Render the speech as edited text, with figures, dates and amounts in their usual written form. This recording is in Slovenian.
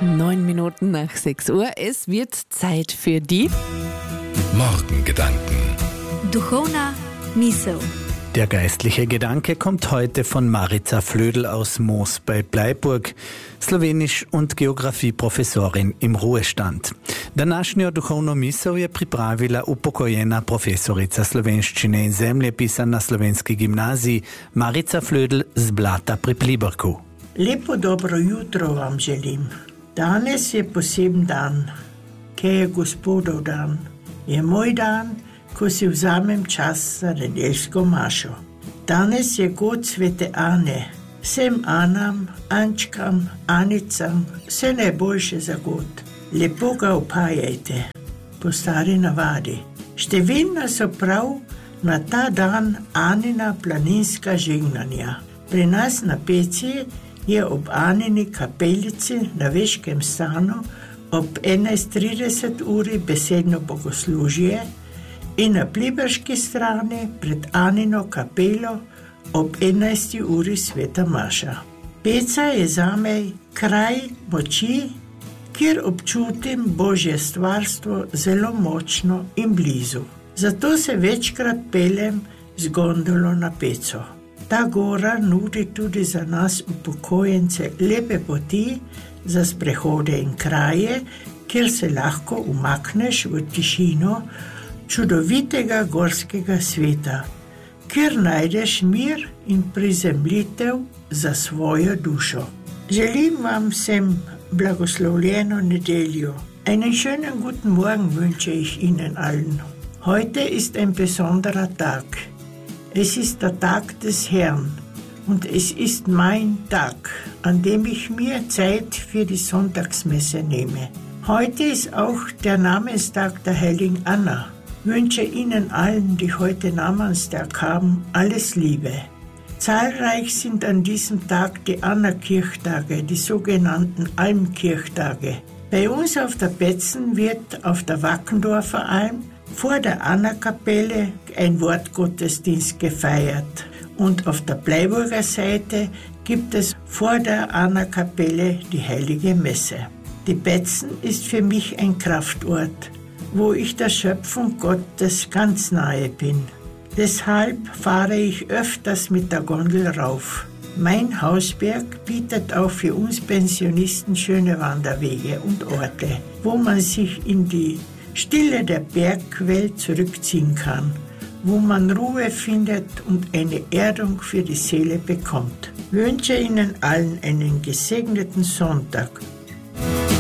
9 Minuten nach 6 Uhr. Es wird Zeit für die Morgengedanken. Duchovna misel. Der geistliche Gedanke kommt heute von Marica Flödel aus Moos bei Bleiburg, Slowenisch- und Geografieprofessorin im Ruhestand. Današnjo duhovno misel je pripravila upokojena profesorica slovenščine in zemljepisa na slovenski gimnaziji Marica Flödel z Blata pri Pliberku. Lepo dobro jutro vam želim. Danes je poseben dan, ker je Gospodov dan. Je moj dan, ko si vzamem čas za nedeljsko mašo. Danes je god svete Ane. Vsem Anam, Ančkam, Anicam, vse najboljše za god. Lepo ga opajajte, po stari navadi. Številna so prav na ta dan Anina planinska žegnanja. Pri nas na Peci je ob Anini kapelici na Veškem stanu ob 11:30 uri besedno bogoslužje in na pliberški strani pred Anino kapelo ob 11. uri sveta maša. Peca je zame kraj moči, kjer občutim Božje stvarstvo zelo močno in blizu. Zato se večkrat peljem z gondolo na Peco. Ta gora nudi tudi za nas upokojence lepe poti za sprehode in kraje, kjer se lahko umakneš v tišino čudovitega gorskega sveta, kjer najdeš mir in prizemljitev za svojo dušo. Želim vam vsem blagoslovljeno nedeljo. Einen schönen guten Morgen wünsche ich Ihnen allen. Heute ist ein besonderer Tag. Es ist der Tag des Herrn und es ist mein Tag, an dem ich mir Zeit für die Sonntagsmesse nehme. Heute ist auch der Namenstag der heiligen Anna. Ich wünsche Ihnen allen, die heute Namenstag haben, alles Liebe. Zahlreich sind an diesem Tag die Anna-Kirchtage, die sogenannten Almkirchtage. Bei uns auf der Betzen wird auf der Wackendorfer Alm vor der Anna-Kapelle ein Wortgottesdienst gefeiert. Und auf der Bleiburger Seite gibt es vor der Anna-Kapelle die Heilige Messe. Die Betzen ist für mich ein Kraftort, wo ich der Schöpfung Gottes ganz nahe bin. Deshalb fahre ich öfters mit der Gondel rauf. Mein Hausberg bietet auch für uns Pensionisten schöne Wanderwege und Orte, wo man sich in die Stille der Bergwelt zurückziehen kann, wo man Ruhe findet und eine Erdung für die Seele bekommt. Ich wünsche Ihnen allen einen gesegneten Sonntag